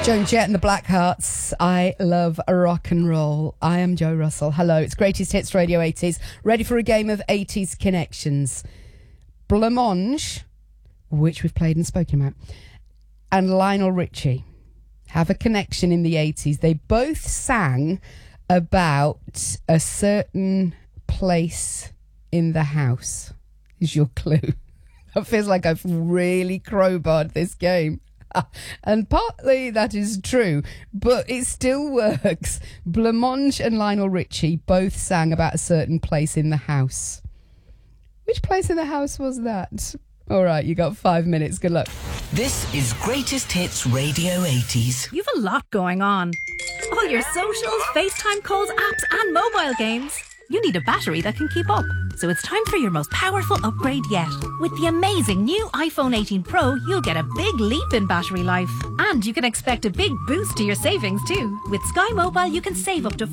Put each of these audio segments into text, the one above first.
Joan Jett and the Blackhearts. I love rock and roll. I am Joe Russell. Hello, it's Greatest Hits Radio 80s. Ready for a game of 80s connections. Blancmange, which we've played and spoken about, and Lionel Richie have a connection in the 80s. They both sang about a certain place in the house. Is your clue? It feels like I've really crowbarred this game. And partly that is true, but it still works. Blancmange and Lionel Richie both sang about a certain place in the house. Which place in the house was that? All right, you got 5 minutes. Good luck. This is Greatest Hits Radio 80s. You've a lot going on. All your socials, FaceTime calls, apps and mobile games. You need a battery that can keep up. So it's time for your most powerful upgrade yet. With the amazing new iPhone 18 Pro, you'll get a big leap in battery life. And you can expect a big boost to your savings too. With Sky Mobile, you can save up to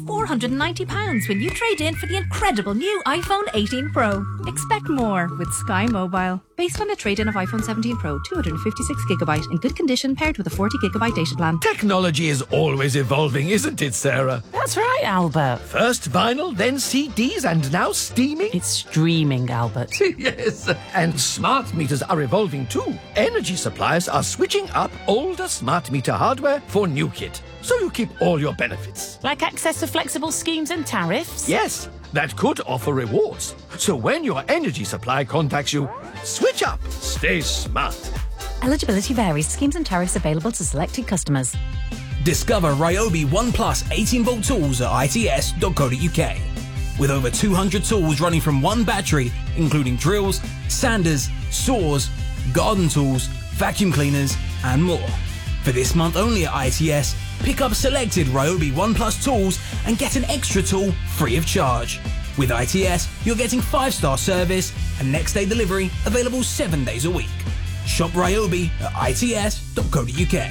£490 when you trade in for the incredible new iPhone 18 Pro. Expect more with Sky Mobile. Based on a trade-in of iPhone 17 Pro, 256GB in good condition paired with a 40GB data plan. Technology is always evolving, isn't it, Sarah? That's right, Albert. First vinyl, then CDs, and now streaming? It's streaming, Albert. Yes, and smart meters are evolving too. Energy suppliers are switching up older smart meter hardware for new kit, so you keep all your benefits. Like access to flexible schemes and tariffs? Yes, that could offer rewards. So when your energy supply contacts you, switch up. Stay smart. Eligibility varies. Schemes and tariffs available to selected customers. Discover Ryobi One Plus 18-volt tools at its.co.uk. With over 200 tools running from one battery, including drills, sanders, saws, garden tools, vacuum cleaners, and more. For this month only at ITS, pick up selected Ryobi One Plus tools and get an extra tool free of charge. With ITS, you're getting 5-star service and next day delivery available 7 days a week. Shop Ryobi at its.co.uk.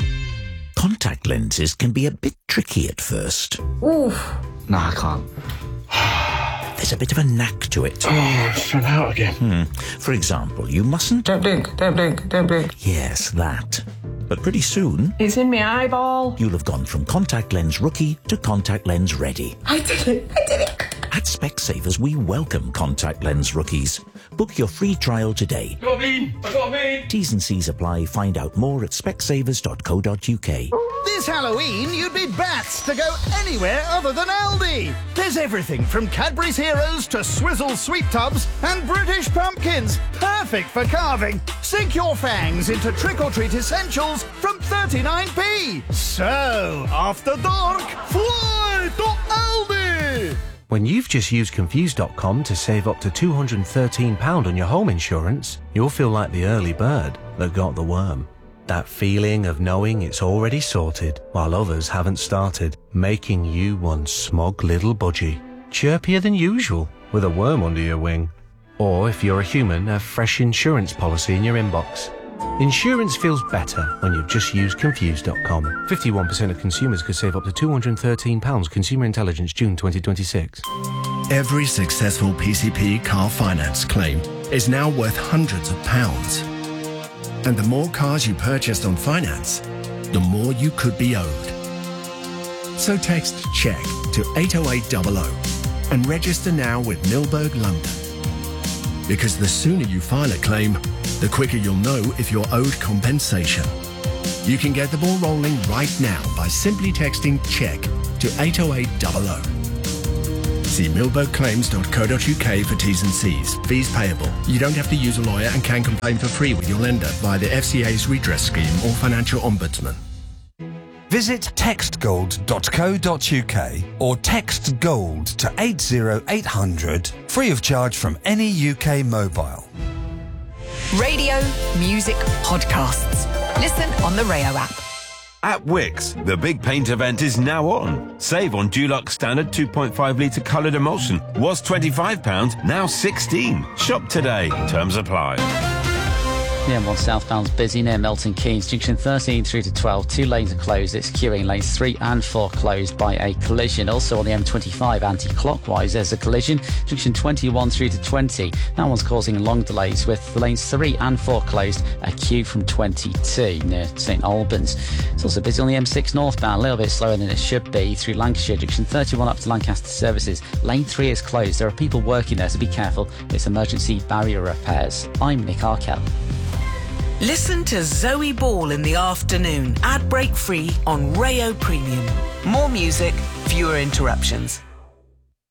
Contact lenses can be a bit tricky at first. Oof. No, I can't. There's a bit of a knack to it. Oh, it's fell out again. For example, you mustn't... Don't blink, don't blink, don't blink. Yes, that. But pretty soon... It's in my eyeball. You'll have gone from contact lens rookie to contact lens ready. I did it. At Specsavers, we welcome contact lens rookies. Book your free trial today. I got a bean. T's and C's apply. Find out more at specsavers.co.uk. This Halloween, you'd be bats to go anywhere other than Aldi. There's everything from Cadbury's Heroes to Swizzle Sweet Tubs and British pumpkins. Perfect for carving. Sink your fangs into trick-or-treat essentials from 39p. So, after dark, fly to Aldi. When you've just used Confused.com to save up to £213 on your home insurance, you'll feel like the early bird that got the worm. That feeling of knowing it's already sorted while others haven't started, making you one smug little budgie, chirpier than usual with a worm under your wing. Or if you're a human, a fresh insurance policy in your inbox. Insurance feels better when you've just used Confused.com. 51% of consumers could save up to £213. Consumer Intelligence, June 2026. Every successful PCP car finance claim is now worth hundreds of pounds. And the more cars you purchased on finance, the more you could be owed. So text CHECK to 80800 and register now with Milberg London. Because the sooner you file a claim, the quicker you'll know if you're owed compensation. You can get the ball rolling right now by simply texting CHECK to 80800. See milbergclaims.co.uk for T's and C's. Fees payable. You don't have to use a lawyer and can complain for free with your lender via the FCA's redress scheme or financial ombudsman. Visit textgold.co.uk or text GOLD to 80800 free of charge from any UK mobile. Radio, music, podcasts. Listen on the Rayo app. At Wix, the big paint event is now on. Save on Dulux Standard 2.5 litre coloured emulsion. Was £25, now £16. Shop today. Terms apply. The M1 southbound's busy near Milton Keynes. Junction 13 through to 12. 2 lanes are closed. It's queuing. Lanes 3 and 4 closed by a collision. Also on the M25 anti-clockwise, there's a collision. Junction 21 through to 20. That one's causing long delays with lanes 3 and 4 closed. A queue from 22 near St Albans. It's also busy on the M6 northbound. A little bit slower than it should be through Lancashire. Junction 31 up to Lancaster Services. Lane 3 is closed. There are people working there, so be careful. It's emergency barrier repairs. I'm Nick Arkell. Listen to Zoe Ball in the afternoon, ad break free on Rayo Premium. More music, fewer interruptions.